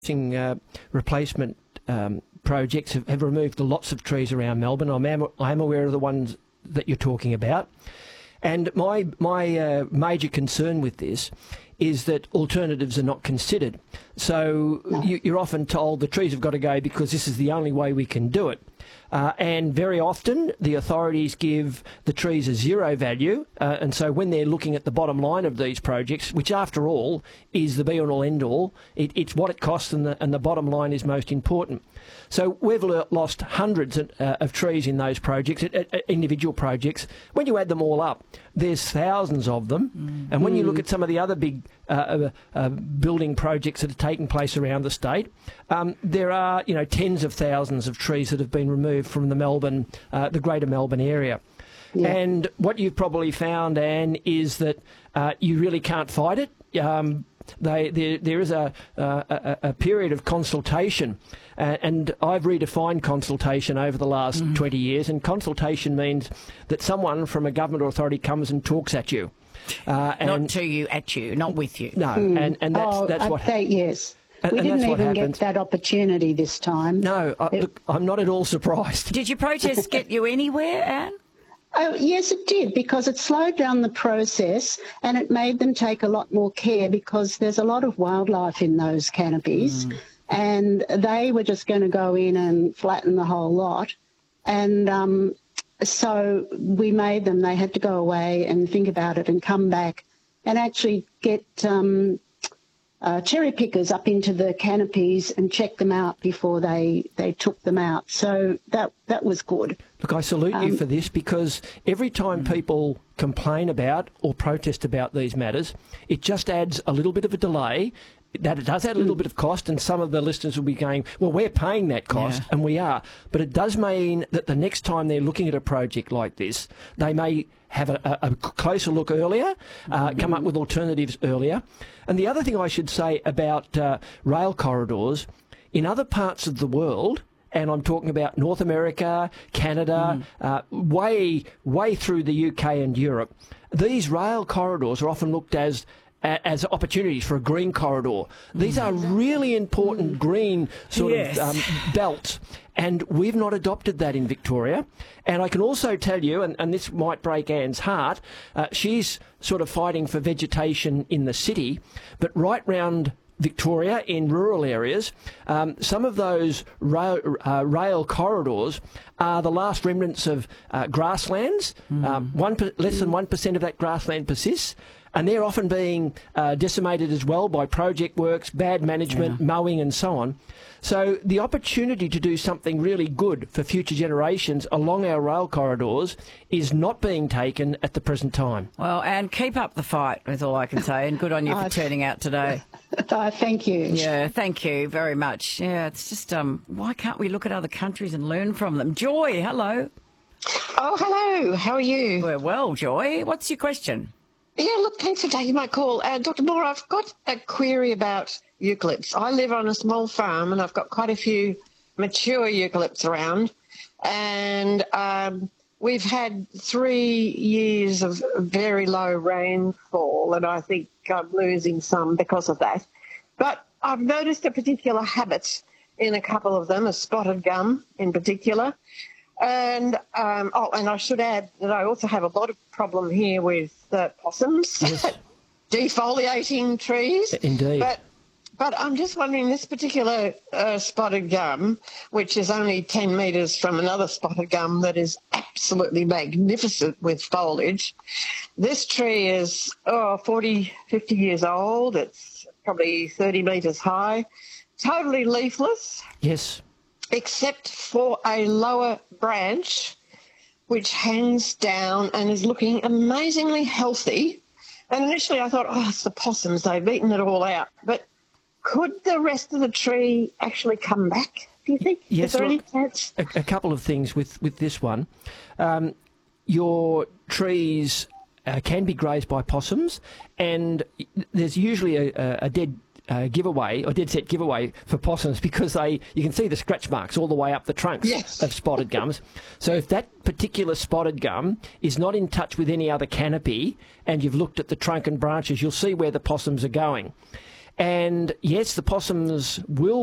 replacement projects have removed lots of trees around Melbourne. I am aware of the ones that you're talking about. And my major concern with this is that alternatives are not considered. So you're often told the trees have got to go because this is the only way we can do it. And very often the authorities give the trees a zero value, and so when they're looking at the bottom line of these projects, which after all is the be-all and end-all, it's what it costs, and the bottom line is most important. So we've lost hundreds of trees in those projects, individual projects. When you add them all up, there's thousands of them. And when you look at some of the other big building projects that are taking place around the state, there are tens of thousands of trees that have been removed from the greater Melbourne area. Yeah. And what you've probably found, Anne, is that you really can't fight it. There is a period of consultation, and I've redefined consultation over the last 20 years, and consultation means that someone from a government authority comes and talks at you. Not to you, at you, not with you. No, and that's what happens. Yes. We didn't even get that opportunity this time. No, look, I'm not at all surprised. Did your protest get you anywhere, Anne? Oh, yes, it did, because it slowed down the process and it made them take a lot more care, because there's a lot of wildlife in those canopies and they were just going to go in and flatten the whole lot. And so we made them, they had to go away and think about it and come back and actually get cherry pickers up into the canopies and check them out before they took them out. So that was good. Look, I salute you for this, because every time people complain about or protest about these matters, it just adds a little bit of a delay. That it does add a little bit of cost, and some of the listeners will be going, well, we're paying that cost, and we are. But it does mean that the next time they're looking at a project like this, they may have a closer look earlier, come up with alternatives earlier. And the other thing I should say about rail corridors, in other parts of the world, and I'm talking about North America, Canada, way through the UK and Europe, these rail corridors are often looked as opportunities for a green corridor. These are really important green sort of belts, and we've not adopted that in Victoria. And I can also tell you, and this might break Anne's heart, she's sort of fighting for vegetation in the city, but right round Victoria in rural areas, some of those rail corridors are the last remnants of grasslands. Less than 1% of that grassland persists. And they're often being decimated as well by project works, bad management, mowing and so on. So the opportunity to do something really good for future generations along our rail corridors is not being taken at the present time. Well, Anne, keep up the fight, is all I can say, and good on you for turning out today. Thank you. Yeah, thank you very much. Yeah, it's just, why can't we look at other countries and learn from them? Joy, hello. Oh, hello. How are you? We're well, Joy. What's your question? Yeah, look, thanks for taking my call. Dr. Moore, I've got a query about eucalypts. I live on a small farm and I've got quite a few mature eucalypts around, and we've had 3 years of very low rainfall, and I think I'm losing some because of that. But I've noticed a particular habit in a couple of them, a spotted gum in particular. And and I should add that I also have a lot of problem here with possums defoliating trees. Indeed. But I'm just wondering, this particular spotted gum, which is only 10 metres from another spotted gum that is absolutely magnificent with foliage, this tree is 40, 50 years old. It's probably 30 metres high, totally leafless. Yes. Except for a lower branch which hangs down and is looking amazingly healthy. And initially I thought, it's the possums, they've eaten it all out. But could the rest of the tree actually come back, do you think? Yes, is there any chance? A couple of things with this one. Your trees can be grazed by possums, and there's usually a dead giveaway or dead set giveaway for possums, because you can see the scratch marks all the way up the trunks of spotted gums. So if that particular spotted gum is not in touch with any other canopy and you've looked at the trunk and branches, you'll see where the possums are going. And yes, the possums will